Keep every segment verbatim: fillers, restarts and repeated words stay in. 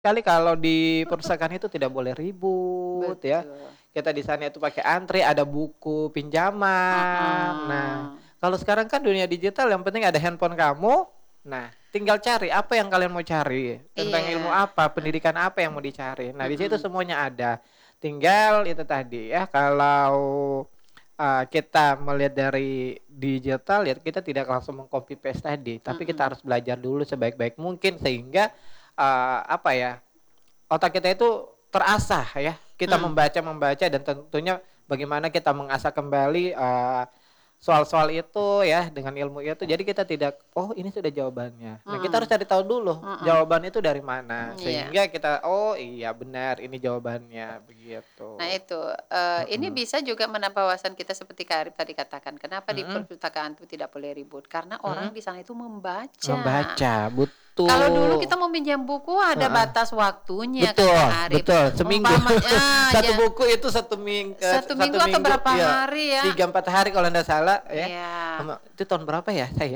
Kali kalau di perpustakaan itu tidak boleh ribut ya. Betul. Kita di sana itu pakai antri, ada buku pinjaman. Nah, Heeh. kalau sekarang kan dunia digital yang penting ada handphone kamu, nah tinggal cari apa yang kalian mau cari, tentang ilmu Iya. apa, pendidikan apa yang mau dicari. Nah, di situ Mhm. semuanya ada. Tinggal itu tadi ya, kalau, eee, kita melihat dari digital ya kita tidak langsung meng-copy paste tadi, tapi kita Mhm. harus belajar dulu sebaik-baik mungkin sehingga, eee, apa ya, otak kita itu terasah ya, kita Mmm. membaca-membaca dan tentunya bagaimana kita mengasah kembali, eee, soal-soal itu ya dengan ilmu itu, jadi kita tidak, "Oh ini sudah jawabannya." Nah kita harus Mhm. cari tahu dulu Mhm. jawaban itu dari mana, Mmm, iya. sehingga kita, "Oh iya benar ini jawabannya." Nah Begitu. itu, eee, ini Mhm. bisa juga menambah wawasan kita seperti Kak Arif tadi katakan, kenapa di Mhm. perpustakaan itu tidak boleh ribut, karena orang Mhm. di sana itu membaca. Membaca, Kalau dulu kita betul. mau minjam buku ada Heeh. batas waktunya Betul Kakak Arif, betul, seminggu. umpamanya Satu ja buku itu satu ming eee, satu satu minggu atau minggu berapa iya, hari ya. tiga, empat hari kalau ndak salah ya. Iya. Ama itu tahun berapa ya saya?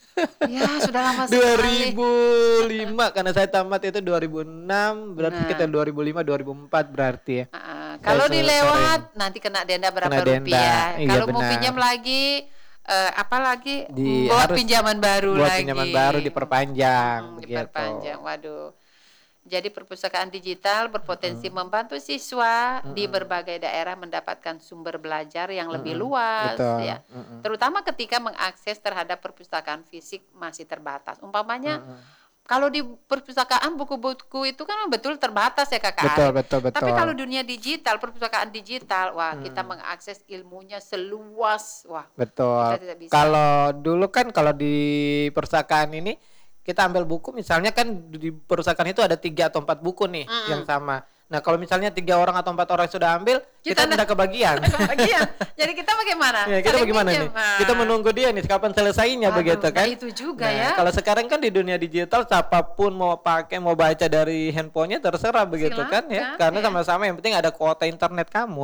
Ya sudah lama dua sekali. ribu lima karena saya tamat itu dua ribu enam berarti sekitar Nah. dua ribu lima, dua ribu empat berarti ya. Heeh, Saya kalau se sering. dilewat nanti kena denda Kena berapa denda, rupiah, iya kalau mau pinjam benar. lagi, eee, apalagi Di buat harus pinjaman baru buat pinjaman baru lagi. diperpanjang, Mhm, begitu. diperpanjang, waduh. Jadi perpustakaan digital berpotensi Mhm. membantu siswa di Mhm. berbagai daerah mendapatkan sumber belajar yang lebih Mhm, luas betul, ya, mhm. terutama ketika mengakses terhadap perpustakaan fisik masih terbatas. Umpamanya Mhm. kalau di perpustakaan buku-buku itu kan betul terbatas ya Kakak Betul Arif, betul tapi kalau betul. dunia digital, perpustakaan digital, wah kita Mhm. mengakses ilmunya seluas, wah kita Betul, tidak bisa. kalau dulu kan kalau di perpustakaan ini, kita ambil buku misalnya kan di perpustakaan itu ada tiga atau empat buku nih yang Mhm. sama. Nah kalau misalnya tiga orang atau empat orang sudah ambil, Kita kita ndak tidak kebagian. ndak kebagian, jadi kita bagaimana? Ya kita Saling bagaimana minjem, nih? Kita ah. menunggu dia nih kapan selesainya begitu Waduh, nah kan. itu juga Nah ya. kalau sekarang kan di dunia digital siapa pun mau pakai, mau baca dari handphone-nya terserah begitu kan ya, Silakan, karena ya. sama-sama yang penting ada kuota internet kamu.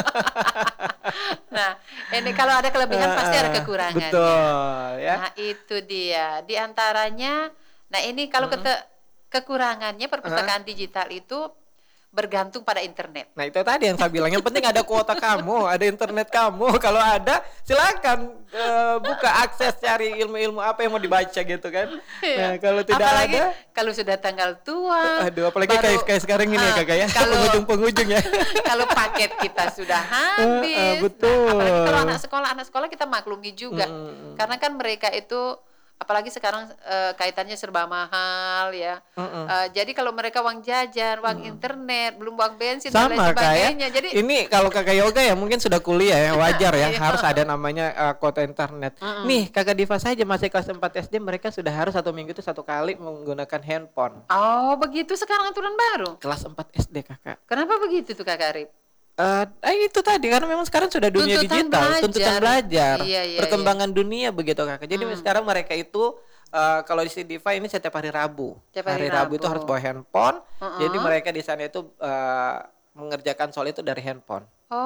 Nah, ini kalau ada kelebihan pasti ada Heeh, kekurangannya. betul ya. Nah itu dia, di antaranya nah ini kalau Mhm. kete kekurangannya Heeh. perpustakaan digital itu bergantung pada internet. Nah itu tadi yang saya bilang, yang penting ada kuota kamu, ada internet kamu, kalau ada silakan, eee, buka akses cari ilmu-ilmu apa yang mau dibaca gitu kan. Iya, Nah kalau tidak apalagi ada kalau sudah tanggal E tua, aduh apalagi kayak baru kayak sekarang ini ya heeh, Kakak ya, kalau penghujung-penghujung ya. kalau paket kita sudah Heeh, habis, nah apalagi kalau anak betul. sekolah anak sekolah kita maklumi Mhm juga, karena mhm. kan mereka itu apalagi sekarang, eee, kaitannya serba mahal ya, Mhm. eee, jadi kalau mereka uang jajan, uang Mhm. internet, belum uang bensin dan lain Sama Kak ya, sebagainya, jadi ini kalau Kakak Yoga ya mungkin sudah kuliah ya, wajar ya Iya. harus ada namanya, eee, kuota internet. Mhm. Nih Kakak Diva saja masih kelas empat SD mereka sudah harus satu minggu itu satu kali menggunakan handphone. Oh begitu sekarang aturan baru? Kelas empat SD Kakak. Kenapa begitu tuh Kakak Arif? Eee, ah, itu tadi karena memang sekarang sudah dunia Tuntutan digital, tuntutan belajar, belajar, iya iya iya. perkembangan dunia begitu Kakak. Jadi Mmm. sekarang mereka itu, eee, kalau di si Diva ini setiap hari Rabu. Tiap hari Hari Rabu itu harus Rabu. bawa handphone, jadi Heeh. mereka di sana itu, eee, mengerjakan soal itu dari handphone.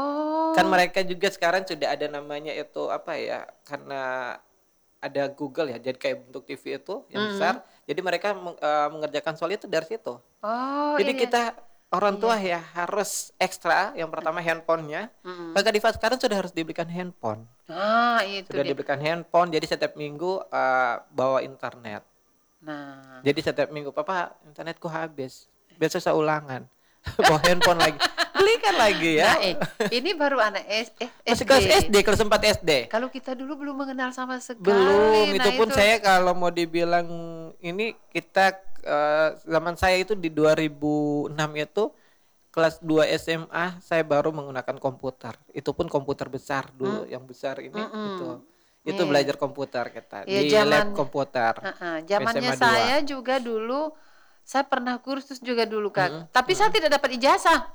Kan Oh. mereka juga sekarang sudah ada namanya itu apa ya, karena ada Google ya, jadi kayak bentuk T V itu yang besar, Mhm. jadi mereka meng eee, mengerjakan soal itu dari situ. Oh Jadi iya. kita orang tua Iya. ya harus ekstra yang Mmm. pertama handphone-nya, Mhm. Kakak Diva sekarang sudah harus dibelikan handphone. Ah itu Sudah dia. dibelikan handphone jadi setiap minggu, eee, bawa internet. Nah. Jadi setiap minggu, "Papa internetku habis, besok saya ulangan." Bawa handphone lagi, belikan lagi Nah ya. eh, ini baru anak S eh Masih SD. kelas SD, kelas empat SD. Kalau kita dulu belum mengenal sama Belum, sekali, itu nah pun itu. saya kalau mau dibilang ini kita, eee, zaman saya itu di dua ribu enam itu, kelas dua SMA saya baru menggunakan komputer, itu pun komputer besar Mmm, dulu yang besar ini itu. mhm, Itu iya. belajar komputer kita Iya di lab zaman komputer, heeh, zamannya SMA dua. saya juga dulu, saya pernah kursus juga dulu Mhm Kak, tapi saya mhm. tidak dapat ijazah.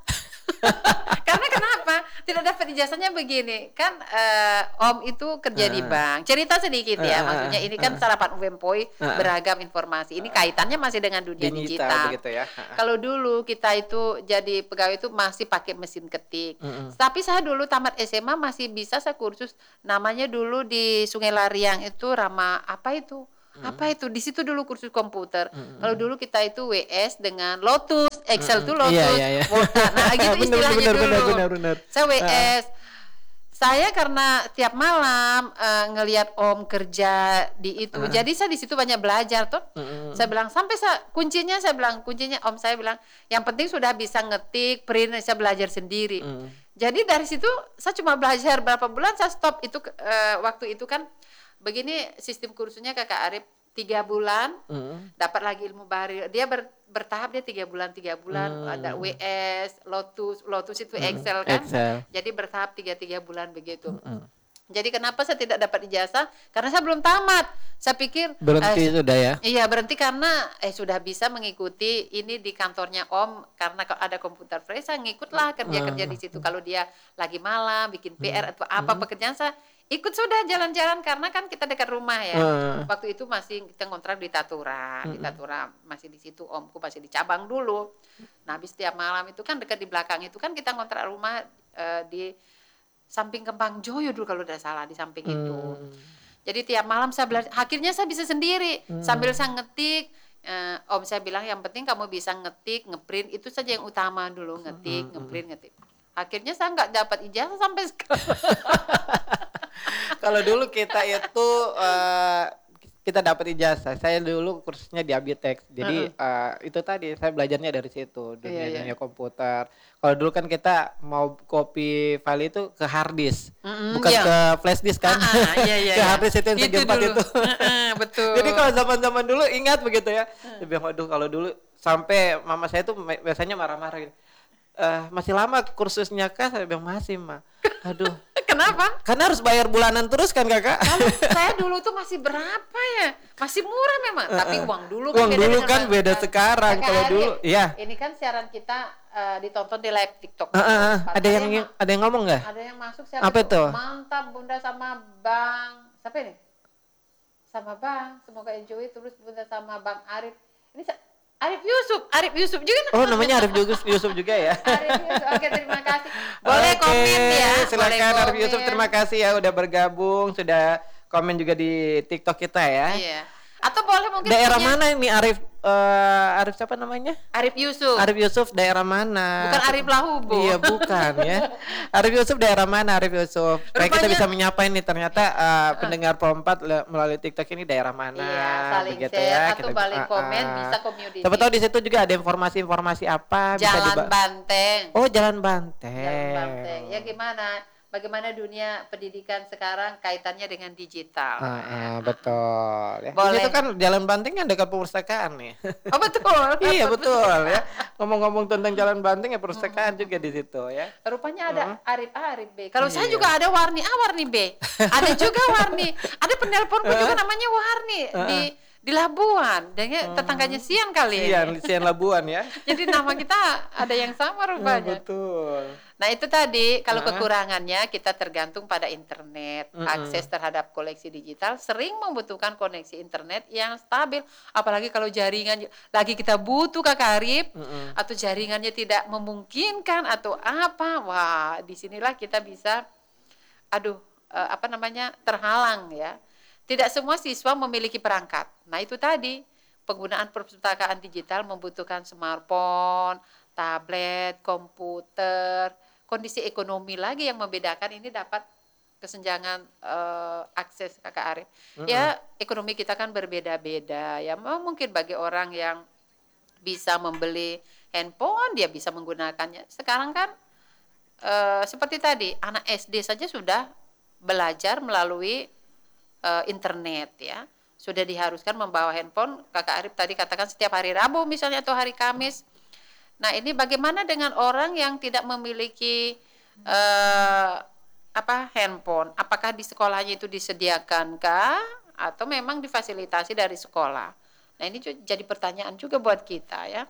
Karena kenapa? Tidak dapat ijazahnya begini, kan, eee, om itu kerja di Heeh. bank, cerita sedikit Heeh ya, heeh maksudnya ini kan heeh. sarapan UWEMPOI Heeh. beragam informasi, ini kaitannya masih dengan dunia Digital digital. begitu ya, heeh. Kalau dulu kita itu jadi pegawai itu masih pakai mesin ketik, Mhm. tapi saya dulu tamat S M A masih bisa saya kursus, namanya dulu di Sungai Lariang itu Rama apa itu? Apa itu? Di situ dulu kursus komputer. Mm-mm. Kalau dulu kita itu W S dengan Lotus, Excel Mm-mm. tuh Iya, Lotus, iya, iya. Word. Nah, gitu Bener, istilahnya bener, dulu. bener, bener, bener. Saya W S. Ah. Saya karena tiap malam eh, ngelihat Om kerja di itu, Ah. jadi saya di situ banyak belajar tuh. Mm-mm. Saya bilang sampai saya, kuncinya saya bilang kuncinya Om saya bilang yang penting sudah bisa ngetik, print, saya belajar sendiri. Mm. Jadi dari situ saya cuma belajar berapa bulan saya stop itu eh, waktu itu kan begini sistem kursusnya Kakak Arif tiga bulan Mm. dapat lagi ilmu baru. Dia ber, bertahap dia tiga bulan tiga bulan Hmm. ada W S, Lotus, Lotus itu Mm. Excel kan. Excel. Jadi bertahap tiga tiga bulan begitu. Mm. Jadi kenapa saya tidak dapat ijazah? Karena saya belum tamat. Saya pikir Berhenti eh, sudah ya. iya berhenti karena eh sudah bisa mengikuti ini di kantornya Om karena kalau ada komputer fresh saya ngikutlah kerja-kerja di situ. Kalau dia lagi malam bikin P R atau apa pekerjaan saya ikut sudah jalan-jalan karena kan kita dekat rumah ya. Hmm. Waktu itu masih kita ngontrak di Tatura, di Tatura masih di situ Omku masih di cabang dulu. Nah, habis tiap malam itu kan dekat di belakang itu kan kita ngontrak rumah eh, di samping Kembang Joyo dulu kalau tidak salah di samping itu. Hmm. Jadi tiap malam saya belajar, akhirnya saya bisa sendiri Hmm. sambil saya ngetik. eh, Om saya bilang yang penting kamu bisa ngetik, ngeprint itu saja yang utama dulu ngetik, ngeprint, ngetik. Akhirnya saya nggak dapat ijazah sampai sekarang. Kalau dulu kita itu eh, kita dapat ijazah. Saya dulu kursusnya di Abitex. Jadi eh, itu tadi saya belajarnya dari situ, dunia Iya, iya. dunia komputer. Kalau dulu kan kita mau copy file itu ke hard disk, Mm-mm, bukan iya. ke flash disk kan. Ah, ah, iya, iya, ke iya. hard disk itu yang segi empat dulu. itu. Heeh, betul. Jadi kalau zaman-zaman dulu ingat begitu ya. Dia bilang, waduh kalau dulu sampai mama saya tuh me- biasanya marah-marah gitu. Eh, masih lama kursusnya kak? Saya bilang masih mah. Aduh. Kenapa? Karena harus bayar bulanan terus kan kakak? Kalau saya dulu tuh masih berapa ya? Masih murah memang, tapi uang dulu Uang dulu dengan kan uang beda sekarang. sekarang. Kakak Kalau Arif, dulu, iya. Ini kan siaran kita eh, ditonton di live TikTok. Ah, ah, ah. Ada yang ma- ada yang ngomong nggak? ada yang masuk siapa Apa itu? Mantap Bunda sama Bang. Siapa ini? Sama Bang. Semoga enjoy terus Bunda sama Bang Arif. Ini sa- Arif Yusuf, Arif Yusuf juga. Oh namanya Arif Yusuf, Yusuf juga ya? Arif Yusuf. Oke, terima kasih. Boleh Oke, komen ya. Silakan boleh Arif Yusuf, komen. terima kasih ya udah bergabung, sudah komen juga di TikTok kita ya. Iya. Atau boleh mungkin Daerah punya- mana ini Arif? eh, Arif siapa namanya? Arif Yusuf. Arif Yusuf daerah mana? Bukan Arif Lahubo. Iya bukan ya. Arif Yusuf daerah mana Arif Yusuf? Supaya kita Rupanya- bisa menyapa ini ternyata eh, pendengar Pompat le- melalui TikTok ini daerah mana? Iya, saling begitu share ya. atau Kita balik ah, komen ah. bisa community. Siapa tahu di situ juga ada informasi-informasi apa bisa Jalan diba- Banteng. Oh Jalan Banteng. Jalan Banteng. Ya gimana? Bagaimana dunia pendidikan sekarang kaitannya dengan digital? Ah, ah, betul. Ya. Di Boleh. situ kan Jalan Banteng kan dekat perpustakaan nih. Oh betul. Iya betul ya. Ngomong-ngomong tentang Jalan Banteng ya perpustakaan juga di situ ya. Rupanya ada Arif A, Arif B. Kalau saya Iya. juga ada Warni A, Warni B. Ada juga Warni. Ada penelponku juga namanya Warni di di Labuan. Dan tetangganya Sian kali ini. Sian, Sian Labuan ya. Jadi nama kita ada yang sama Ah, rupanya. betul. Nah itu tadi kalau Ah. kekurangannya kita tergantung pada internet, Mm-mm. akses terhadap koleksi digital sering membutuhkan koneksi internet yang stabil, apalagi kalau jaringan lagi kita butuh Kakak Arif Mm-mm. atau jaringannya tidak memungkinkan atau apa, wah disinilah kita bisa, aduh eh, apa namanya terhalang ya. Tidak semua siswa memiliki perangkat. Nah itu tadi penggunaan perpustakaan digital membutuhkan smartphone, tablet, komputer, kondisi ekonomi lagi yang membedakan ini dapat kesenjangan eh, akses Kakak Arif. Ya ekonomi kita kan berbeda-beda ya. Memang mungkin bagi orang yang bisa membeli handphone dia bisa menggunakannya. Sekarang kan eh, seperti tadi anak S D saja sudah belajar melalui eh, internet ya. Sudah diharuskan membawa handphone. Kakak Arif tadi katakan setiap hari Rabu misalnya atau hari Kamis. Nah ini bagaimana dengan orang yang tidak memiliki eh, apa handphone? Apakah di sekolahnya itu disediakankah atau memang difasilitasi dari sekolah? Nah ini ju- jadi pertanyaan juga buat kita ya.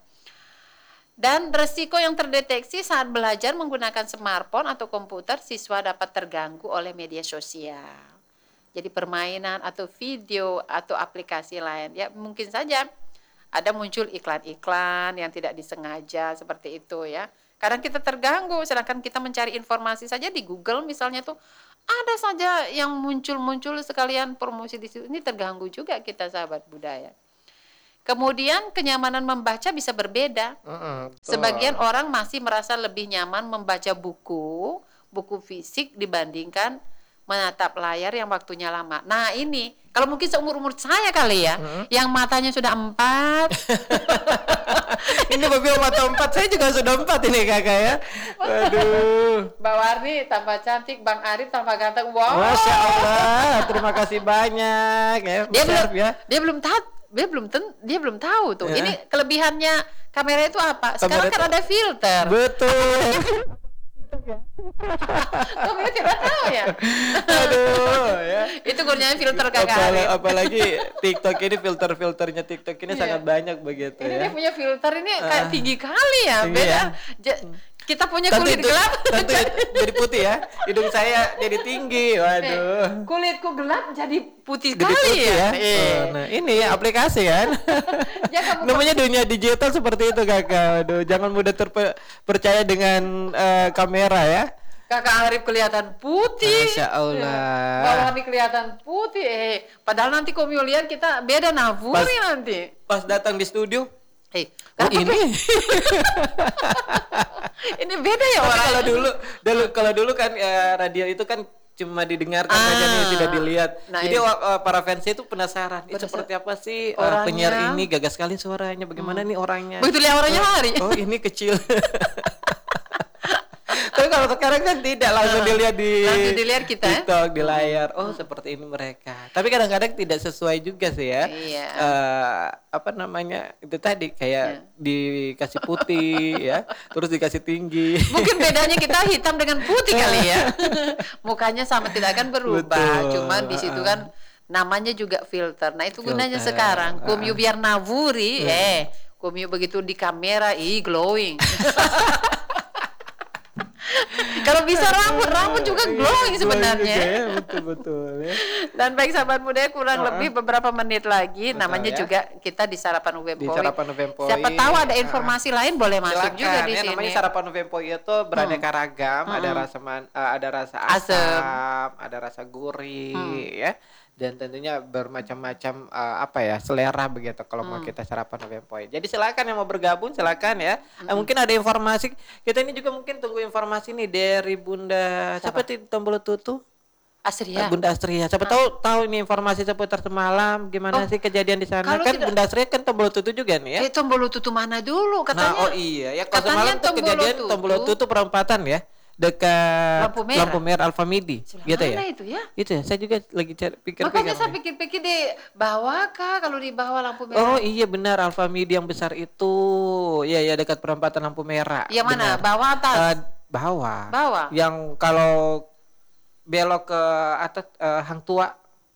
Dan resiko yang terdeteksi saat belajar menggunakan smartphone atau komputer, siswa dapat terganggu oleh media sosial. Jadi permainan atau video atau aplikasi lain ya mungkin saja ada muncul iklan-iklan yang tidak disengaja seperti itu ya. Kadang kita terganggu, sedangkan kita mencari informasi saja di Google misalnya tuh ada saja yang muncul-muncul sekalian promosi di situ. Ini terganggu juga kita sahabat budaya. Kemudian kenyamanan membaca bisa berbeda. Mm-mm, betul. Sebagian orang masih merasa lebih nyaman membaca buku, buku fisik dibandingkan menatap layar yang waktunya lama. Nah ini, kalau mungkin seumur-umur saya kali ya, Mm-hmm. yang matanya sudah empat. Ini Babi mata empat, saya juga sudah empat ini kakak ya. Waduh. Mbak Warni tambah cantik, Bang Arif tambah ganteng. Wow. Masya Allah, terima kasih banyak ya. Dia Besar, belum, ya. dia belum tahu, dia belum ten, dia belum tahu tuh. Ya. Ini kelebihannya kamera itu apa? Sekarang Kamera kan itu- ada filter. Betul. Kamu tidak tahu ya? Aduh ya. Itu gunanya filter kakak Apal- Arif. apalagi TikTok ini filter-filternya TikTok ini Iya. sangat banyak begitu Ini ya. dia punya filter ini kayak Ah. tinggi kali ya, Tinggi beda. ya. Ja- kita punya Tentu kulit itu- gelap. tentu itu jadi putih ya. Hidung saya jadi tinggi. Waduh. Eh, kulitku gelap jadi putih Jadi kali putih ya. ya. Eh. Oh, nah, ini ya aplikasi kan. Ya, kamu- Namanya dunia digital seperti itu kakak. Waduh, jangan mudah terpercaya dengan eh, kamera ya. Kakak Arif kelihatan putih. Masya Allah. Mbak Warni kelihatan putih. Eh, padahal nanti kamu lihat kita beda nafuri Pas- nanti. Pas datang di studio, Eh, oh, kenapa ini. ini beda ya Tapi orang. kalau dulu, dulu kalau dulu kan eh, radio itu kan cuma didengarkan Ah. saja nih, tidak dilihat. Nah, Jadi iya. wa- eh, para fansnya itu penasaran, ini Penasaran. seperti apa sih eh, Orangnya. penyiar ini, gagah sekali suaranya, bagaimana nih orangnya. Begitu lihat orangnya lari. Oh ini kecil. Tapi kalau sekarang kan tidak, langsung dilihat di Langsung dilihat kita, ya? TikTok, di layar. Oh seperti ini mereka. Tapi kadang-kadang tidak sesuai juga sih ya. Iya. Eh, apa namanya itu tadi kayak Iya. dikasih putih ya, terus dikasih tinggi. Mungkin bedanya kita hitam dengan putih kali ya. Mukanya sama tidak akan berubah. Betul. Cuman di situ kan namanya juga filter. Nah, itu gunanya Filter. sekarang. Ah. Kumyu biar navuri, eh kumyu begitu di kamera, ih glowing. Kalau bisa rambut, rambut juga glowing Glowing sebenarnya. juga ya, betul-betul ya. Dan baik sahabat muda, kurang Uh-uh. lebih beberapa menit lagi. Betul, Namanya ya. juga kita di Sarapan U V Di Poi. Sarapan U V Poi. Siapa tahu ada Uh-uh. informasi lain boleh masuk Silakan, juga di ya, sini. namanya sarapan U V Poi itu beraneka ragam, ada rasa man, eh, ada rasa asam, Asem. ada rasa gurih ya. Dan tentunya bermacam-macam eh, apa ya selera begitu kalau mau kita sarapan U V Poi. Jadi silakan yang mau bergabung silakan ya. Eh, mungkin ada informasi kita ini juga mungkin tunggu informasi nih dari Bunda siapa di Tombol Tutu? Asria. Eh, Bunda Astria. Siapa tahu tahu ini informasi seputar semalam gimana Oh, sih kejadian di sana? kalau Kan tidak- Bunda Astria kan Tombol Tutu juga nih ya. Eh, tombol tutu mana dulu katanya? Nah, oh iya ya kalau katanya semalam tuh Tombol kejadian Tutu. Tombol Tutu perempatan ya dekat Lampu merah. Merah Alfamidi Sebelah gitu mana ya. itu ya? Itu ya, saya juga lagi cari pikir-pikir. Makanya saya nih. pikir-pikir di bawah kah kalau di bawah lampu Oh merah? iya benar Alfamidi yang besar itu. Iya ya dekat perempatan lampu merah. Yang mana? Benar. Bawah atas? Eh, bawah. Bawah? Yang kalau belok ke atas eh, Hang Tua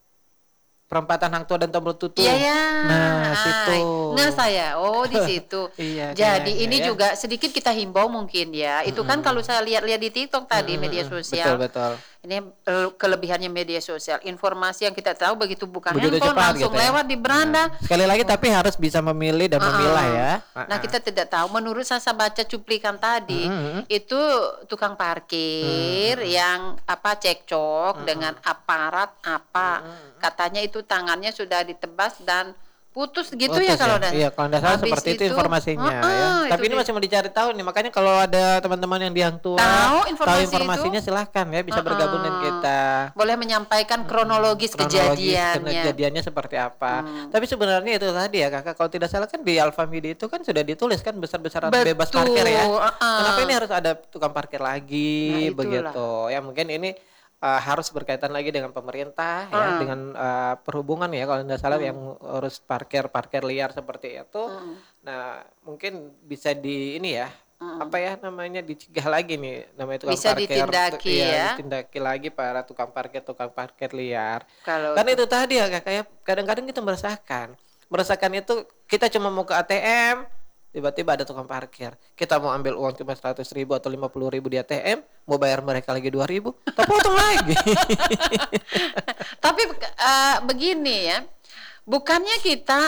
perempatan Hang Tua dan Tombol Tutu. Iya ya. Nah, Ah, situ. Nggak saya. Oh, di situ. Iya, Jadi kayaknya ini ya. juga sedikit kita himbau mungkin ya. Itu kan kalau saya lihat-lihat di TikTok tadi media Betul sosial. betul. Ini eh, kelebihannya media sosial. Informasi yang kita tahu begitu bukan Begitu handphone cepat langsung gitu ya. lewat di beranda. Nah, sekali lagi tapi harus bisa memilih dan memilah ya. Nah kita tidak tahu. Menurut saya, saya baca cuplikan tadi Mm-hmm. itu tukang parkir yang apa cekcok dengan aparat apa katanya itu tangannya sudah ditebas dan putus gitu ya Putus kalau ya? dan Iya, kalau nggak salah habis seperti itu, informasinya Heeh, ya. itu Tapi ini di- masih mau dicari tahu nih. Makanya kalau ada teman-teman yang di Hang Tua Tahu informasi informasinya itu? silahkan ya bisa bergabung dengan kita. boleh menyampaikan kronologis, Kronologis kejadiannya. kejadiannya seperti apa. Tapi sebenarnya itu tadi ya kakak, kalau tidak salah kan di Alfamidi itu kan sudah ditulis kan besar-besaran bebas Betul, parkir ya. uh-uh. Kenapa ini harus ada tukang parkir lagi Nah, itulah. begitu? Ya mungkin ini uh, harus berkaitan lagi dengan pemerintah ya, dengan uh, perhubungan ya kalau tidak salah yang urus parkir parkir liar seperti itu. Nah mungkin bisa di ini ya. Apa ya namanya dicegah lagi nih namanya tukang Bisa parkir ditindaki iya, ya. ditindaki lagi para tukang parkir tukang parkir liar. Kalau Karena itu tadi ya kak, kayak kadang-kadang kita merasakan merasakan itu kita cuma mau ke A T M tiba-tiba ada tukang parkir, kita mau ambil uang cuma seratus ribu atau lima puluh ribu di A T M, mau bayar mereka lagi dua ribu, tak potong lagi. Tapi eh, begini ya, bukannya kita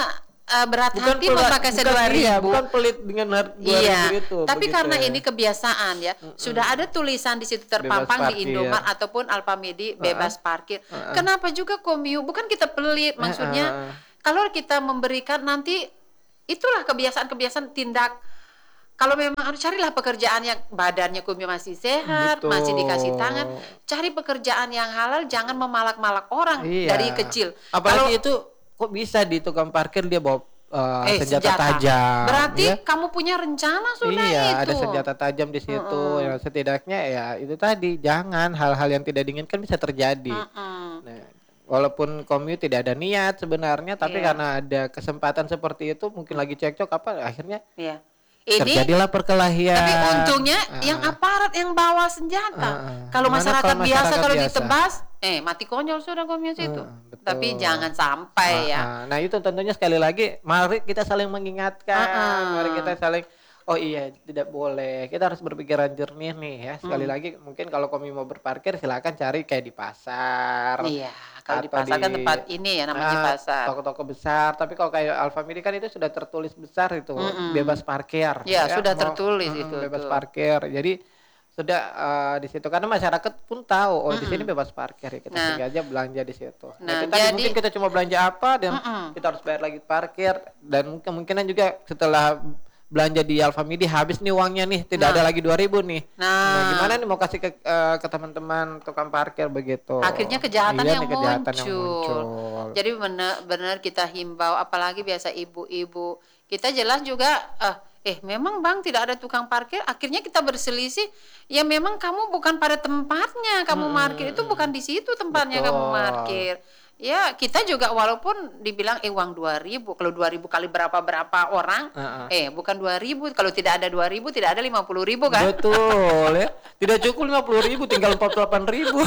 uh, berat Bukan hati pula- memakai bukan- dua ribu. iya, bukan pelit dengan har- dua ribu Iya, itu. tapi begitu karena ya. ini kebiasaan ya, sudah ada tulisan di situ terpampang di parkir. Indomaret ataupun Alfamidi bebas parkir. Kenapa juga Komyu? Bukan kita pelit, maksudnya Heeh. kalau kita memberikan nanti itulah kebiasaan-kebiasaan tindak. Kalau memang harus carilah pekerjaan yang badannya Komyu masih sehat, Betul. masih dikasih tangan, cari pekerjaan yang halal, jangan memalak-malak orang Iya. dari kecil. Apalagi itu kok bisa di tukang parkir dia bawa uh, Eh, senjata, tajam. Berarti ya? kamu punya rencana sudah Iya, itu. ada senjata tajam di situ. Ya, setidaknya ya itu tadi, jangan hal-hal yang tidak diinginkan bisa terjadi. Mm-mm. Nah, walaupun Komyu tidak ada niat sebenarnya, tapi Iya. karena ada kesempatan seperti itu, mungkin lagi cekcok apa, akhirnya Iya. Ini terjadilah perkelahian. tapi untungnya Ah. yang aparat yang bawa senjata. Ah, ah. Kalau Mana masyarakat, kalau biasa masyarakat kalau biasa? ditebas, eh mati konyol sudah Komyu itu. Ah, betul. Tapi jangan sampai ya. Ah, ah. Nah itu tentunya sekali lagi, mari kita saling mengingatkan, Ah, ah. mari kita saling, oh iya tidak boleh, kita harus berpikiran jernih nih ya. Sekali Hmm. lagi mungkin kalau Komyu mau berparkir silakan cari kayak di pasar. Iya, kalau di atau pasar kan di- tempat ini ya namanya Ah, pasar. toko-toko besar. Tapi kalau kayak Alfamidi kan itu sudah tertulis besar itu, Mm-mm. bebas parkir. Ya, sudah mau- tertulis mm, itu, bebas tuh. parkir. Jadi sudah eh, di situ karena masyarakat pun tahu, oh di sini bebas parkir ya, kita Nah. tinggal aja belanja di situ. Nah, Nah, itu tadi jadi- mungkin kita cuma belanja apa dan Mm-mm. kita harus bayar lagi parkir, dan kemungkinan juga setelah belanja di Alfamidi habis nih uangnya nih, tidak Nah. ada lagi dua ribu nih. Nah. gimana nih mau kasih ke eh, ke teman-teman tukang parkir begitu. Akhirnya kejahatan Iya yang nih, kejahatan yang muncul. muncul. Jadi benar-benar kita himbau, apalagi biasa ibu-ibu. Kita jelas juga, eh, eh memang bang tidak ada tukang parkir. Akhirnya kita berselisih. Ya memang kamu bukan pada tempatnya kamu parkir, itu bukan di situ tempatnya kamu Betul. parkir. Ya kita juga walaupun dibilang eh uang dua ribu, kalau dua ribu kali berapa berapa orang, Heeh. eh bukan dua ribu, kalau tidak ada dua ribu tidak ada lima puluh ribu kan? Betul ya. Tidak cukup lima puluh ribu, tinggal empat puluh delapan ribu.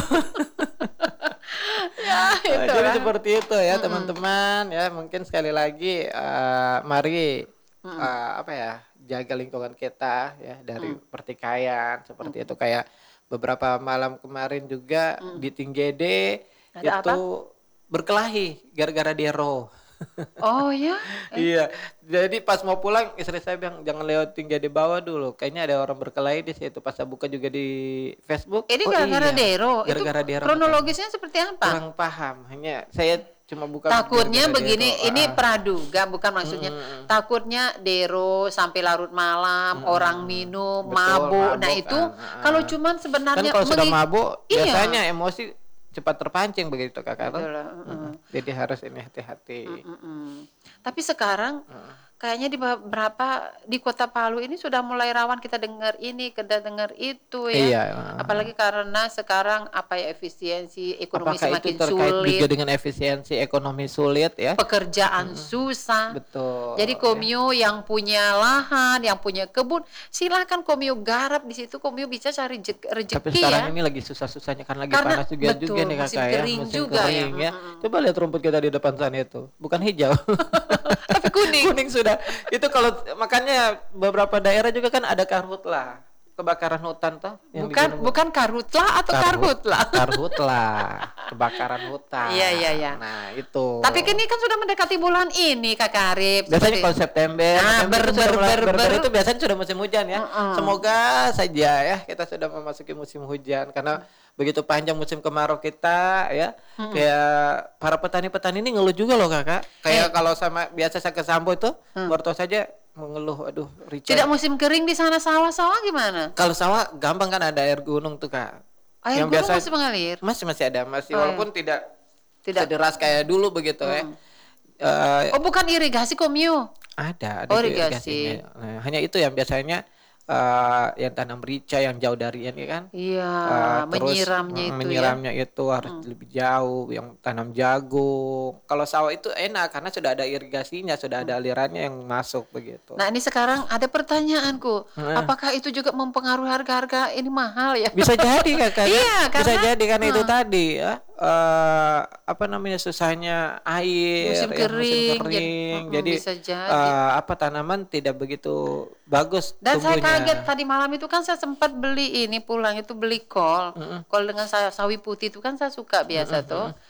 Ya Nah, itu jadi lah. seperti itu ya teman-teman ya, mungkin sekali lagi eh, mari eh, apa ya, jaga lingkungan kita ya dari pertikaian seperti itu. Kayak beberapa malam kemarin juga di Tinggede Ada itu berkelahi gara-gara dero. Oh ya, Iya, jadi pas mau pulang istri saya bilang jangan lewat Tinggede bawah dulu. Kayaknya ada orang berkelahi di situ. Pas saya buka juga di Facebook. ini oh gara-gara iya, Dero. Gara-gara Itu Dero. kronologisnya seperti apa? Kurang paham. Hanya saya cuma buka Takutnya gara-gara begini, Dero. ini Ah, praduga bukan maksudnya. Takutnya Dero sampai larut malam, orang minum, Betul, mabuk. Nah mabuk itu kan. Ah, kalau ah. cuman kan sebenarnya kalau sudah mengi- mabuk Iya. biasanya emosi cepat terpancing begitu kakak. Betul lah, mm-mm. Jadi harus ini hati-hati. Mm-mm. Tapi sekarang kayaknya di beberapa di Kota Palu ini sudah mulai rawan kita dengar ini, kita dengar itu ya. Iya. Apalagi karena sekarang apa ya efisiensi ekonomi Apakah itu semakin terkait sulit, juga dengan efisiensi ekonomi sulit ya? pekerjaan susah. Betul. Jadi ya. Komyu yang punya lahan, yang punya kebun, silakan Komyu garap di situ. Komyu bisa cari je- Tapi rezeki sekarang ya. ini lagi susah-susahnya kan lagi Karena- panas juga betul, juga nih musim kakak ya, kering musim juga ya. kering ya. Mm-mm. Coba lihat rumput kita di depan sana itu, bukan hijau, Tapi kuning. kuning sudah. Itu kalau makanya beberapa daerah juga kan ada karhutlah, kebakaran hutan toh. yang di Bukan gunung- bukan karhutlah atau Karhut- karhutlah. Karhutlah, kebakaran hutan. Iya, iya, iya. Nah itu. Tapi kini kan sudah mendekati bulan ini Kak Karib. Biasanya Seperti- kalau September, Nah, November ber- itu sudah ber- mulai- ber- ber- ber- ber- itu biasanya sudah musim hujan ya. Mm-mm. Semoga saja ya kita sudah memasuki musim hujan, karena begitu panjang musim kemarau kita ya. Kayak para petani-petani ini ngeluh juga loh kakak. Kayak Eh. kalau sama biasa saya ke Sambo itu, baru tahu saja mengeluh, aduh Richard. Tidak musim kering di sana sawah-sawah gimana? Kalau sawah gampang kan, ada air gunung tuh kak. Air Yang gunung biasa- masih mengalir. Masih masih ada masih, Oh, walaupun tidak Tidak. sederas kayak dulu begitu ya. Eh, Oh, bukan irigasi Komyu. ada, ada Oh, itu irigasi. irigasinya. Nah, hanya itu yang biasanya eh, yang tanam rica yang jauh dari ini kan. Iya, Eh, terus, menyiramnya mm, itu menyiramnya itu harus lebih jauh. Yang tanam jagung. Kalau sawah itu enak karena sudah ada irigasinya, sudah ada alirannya yang masuk begitu. ya. Nah, ini sekarang ada pertanyaanku. Nah. Apakah itu juga mempengaruhi harga-harga ini mahal ya? Bisa jadi kakak ya. Iya, Bisa karena- jadi karena itu tadi ya. eh, apa namanya susahnya air, Musim ya, kering, musim jadi- kering. mm-mm, Jadi, bisa jadi. eh, apa tanaman tidak begitu bagus Dan saya tumbuhnya. kaget tadi malam itu kan saya sempat beli ini pulang itu beli kol. Kol dengan sa- sawi putih itu kan saya suka biasa tuh.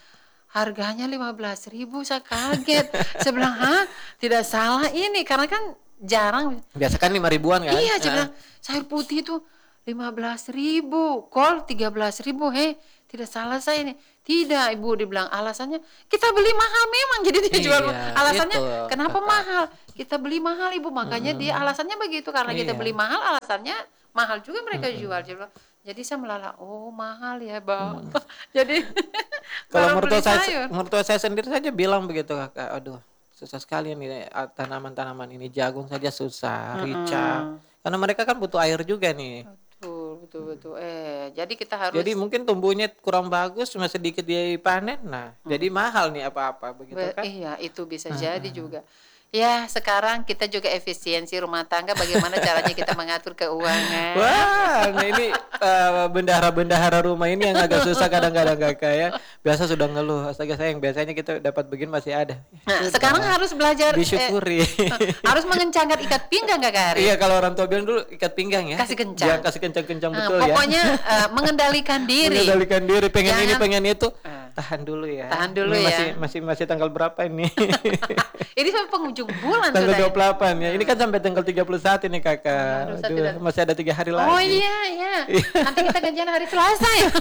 harganya lima belas ribu, saya kaget. Saya bilang, hah, tidak salah ini, karena kan jarang. Biasa kan lima ribuan kan? Iya, saya Heeh. bilang, sayur putih itu lima belas ribu, kol tiga belas ribu, heh, tidak salah saya ini. Tidak, Ibu, dibilang alasannya, kita beli mahal memang, jadi dia jual. Iya, Alasannya, itu, kenapa Kakak. mahal? Kita beli mahal, Ibu, makanya dia alasannya begitu, karena kita Iya. beli mahal, alasannya mahal juga mereka jual. Dia bilang, jadi saya melala, oh mahal ya, Bang. Jadi Kalau baru mertua beli saya, sayur. mertua saya sendiri saja bilang begitu, Kakak. Aduh, susah sekali nih ah, tanaman-tanaman ini. Jagung saja susah, rica. Karena mereka kan butuh air juga nih. Betul, betul, betul. Eh, jadi kita harus Jadi mungkin tumbuhnya kurang bagus, cuma sedikit dipanen. Nah, jadi mahal nih apa-apa begitu Be- kan? iya, itu bisa jadi juga. Ya, sekarang kita juga efisiensi rumah tangga, bagaimana caranya kita mengatur keuangan. Wah, nah ini eh, bendahara-bendahara rumah ini yang agak susah kadang-kadang, Kakak ya. Biasa sudah ngeluh, astaga sayang, biasanya kita dapat begini masih ada. Nah, Sudah, sekarang harus belajar eh, disyukuri. harus mengencangkan ikat pinggang, Kak Ari. Iya, kalau orang tua bilang dulu ikat pinggang ya. Kasih kencang. Jangan kasih kencang-kencang Nah, betul ya. pokoknya eh, mengendalikan diri. Mengendalikan diri, pengen ini, Jangan- pengen itu. Eh. Tahan dulu ya. Tahan dulu Ini ya. Masih masih masih tanggal berapa ini? Ini sampai penghujung bulan Tanggal sudah. dua puluh delapan ya. Ini kan sampai tanggal tiga puluh satu ini, Kakak. aduh, saya Aduh, tidak- masih ada tiga hari lagi. Oh iya, iya. Nanti kita gajian hari Selasa ya.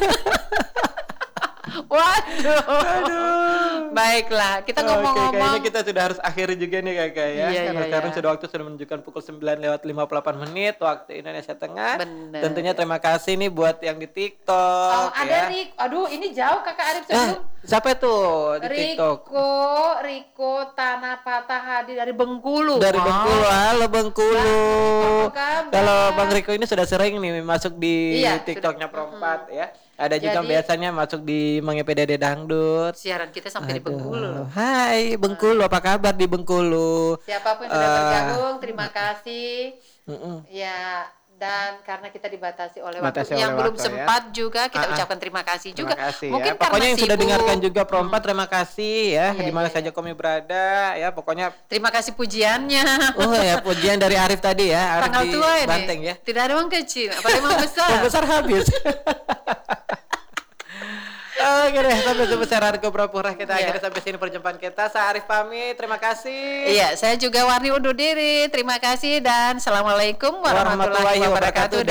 Waduh. Baiklah, kita Oke, ngomong-ngomong. kayaknya kita sudah harus akhiri juga nih, Kakak ya. Iya, Karena iya, sekarang iya. sudah waktu sudah menunjukkan pukul sembilan lewat lima puluh delapan menit waktu Indonesia Tengah. Bener. Tentunya terima kasih nih buat yang di TikTok Oh, ada ya. Rik. Aduh, ini jauh Kakak Arif Eh, sebelum. siapa tuh di TikTok? Riko, Riko Tanah Patah Hadi dari Bengkulu. Dari Oh. Bengkulu, halo Bengkulu. Apa kabar? Kalau Bang Riko ini sudah sering nih masuk di Iya, TikToknya sudah. Perempat ya. Ada juga Jadi- biasanya masuk di Mang P D D Dangdut. Siaran kita sampai di Aduh. Bengkulu loh. Hai Bengkulu, apa kabar di Bengkulu? Siapapun yang sudah Eh, bergabung, terima kasih. Mm-mm. Ya, dan karena kita dibatasi oleh Batasi waktu yang oleh belum waktu, ya. sempat juga, kita Ah, ah. ucapkan terima kasih Terima juga. kasih Mungkin ya. Pokoknya yang sudah sibuk. dengarkan juga Perempat, terima kasih ya. Iya, Di mana iya, saja kami berada ya. Pokoknya Terima kasih pujiannya. oh ya pujian dari Arif tadi ya. Arif Tanggal di tua ini. Banteng ya. Tidak ada uang kecil, apalagi uang besar. Yang besar habis. Oke deh, sampai sebesar harga pura-pura kita Iya. akhirnya sampai sini perjumpaan kita. Saya Arif pamit, terima kasih. Iya, saya juga Warni undur diri. Terima kasih dan Assalamualaikum warahmatullahi Warahmatullahi wabarakatuh. wabarakatuh.